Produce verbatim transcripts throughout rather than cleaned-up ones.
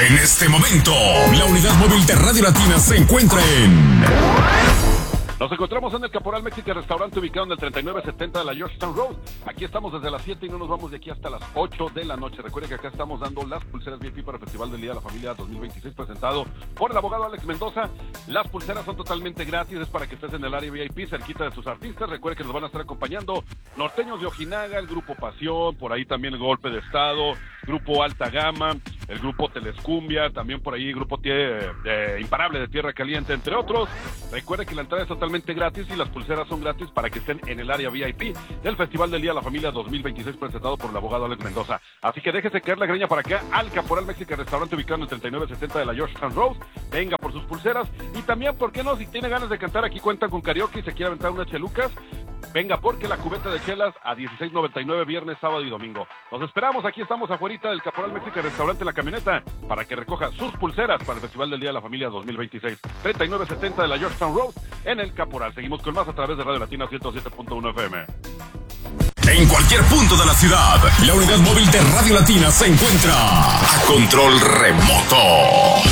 En este momento, la unidad móvil de Radio Latina se encuentra en... Nos encontramos en el Caporal Mexican Restaurante ubicado en el treinta y nueve setenta de la Georgetown Road. Aquí estamos desde las siete y no nos vamos de aquí hasta las ocho de la noche. Recuerden que acá estamos dando las pulseras V I P para el Festival del Día de la Familia dos mil veintiséis presentado por el abogado Alex Mendoza. Las pulseras son totalmente gratis, es para que estés en el área V I P cerquita de sus artistas. Recuerden que nos van a estar acompañando Norteños de Ojinaga, el Grupo Pasión, por ahí también el Golpe de Estado, Grupo Alta Gama, el Grupo Telescumbia, también por ahí Grupo tie, eh, Imparable de Tierra Caliente, entre otros. Recuerden que la entrada es totalmente gratis y las pulseras son gratis para que estén en el área V I P del Festival del Día de la Familia dos mil veintiséis presentado por el abogado Alex Mendoza. Así que déjese caer la greña para acá al Caporal Mexican Restaurante ubicado en el treinta y nueve setenta de la Georgetown Road. Venga por sus pulseras y también, ¿por qué no? Si tiene ganas de cantar, aquí cuentan con karaoke y se quiere aventar unas chelucas, venga, porque la cubeta de chelas a dieciséis noventa y nueve viernes, sábado y domingo. Los esperamos, aquí estamos afuera del Caporal Mexican Restaurante, la camioneta, para que recoja sus pulseras para el Festival del Día de la Familia dos mil veintiséis. treinta y nueve setenta de la Georgetown Road en el Caporal. Seguimos con más a través de Radio Latina ciento siete punto uno F M. En cualquier punto de la ciudad, la unidad móvil de Radio Latina se encuentra a control remoto.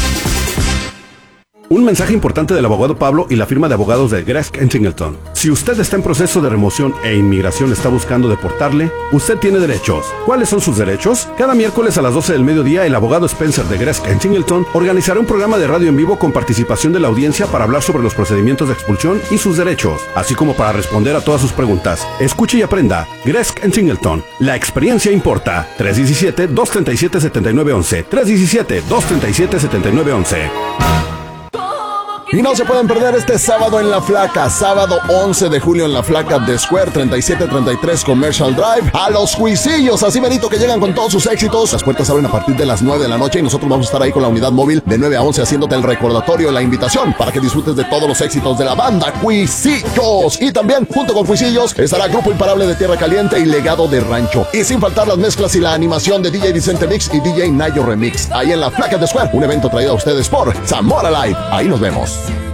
Un mensaje importante del abogado Pablo y la firma de abogados de Gresk and Singleton. Si usted está en proceso de remoción e inmigración está buscando deportarle, usted tiene derechos. ¿Cuáles son sus derechos? Cada miércoles a las doce del mediodía, el abogado Spencer de Gresk and Singleton organizará un programa de radio en vivo con participación de la audiencia para hablar sobre los procedimientos de expulsión y sus derechos, así como para responder a todas sus preguntas. Escuche y aprenda. Gresk and Singleton. La experiencia importa. tres uno siete, dos tres siete, siete nueve uno uno. tres uno siete, dos tres siete, siete nueve uno uno. Y no se pueden perder este sábado en La Flaca, sábado once de julio en La Flaca de Square, treinta y siete treinta y tres Commercial Drive, a los Juicillos, así merito que llegan con todos sus éxitos. Las puertas abren a partir de las nueve de la noche y nosotros vamos a estar ahí con la unidad móvil de nueve a once haciéndote el recordatorio, la invitación para que disfrutes de todos los éxitos de la banda Juicillos. Y también, junto con Juicillos, estará Grupo Imparable de Tierra Caliente y Legado de Rancho. Y sin faltar las mezclas y la animación de D J Vicente Mix y D J Nayo Remix. Ahí en La Flaca de Square, un evento traído a ustedes por Zamora Live. Ahí nos vemos.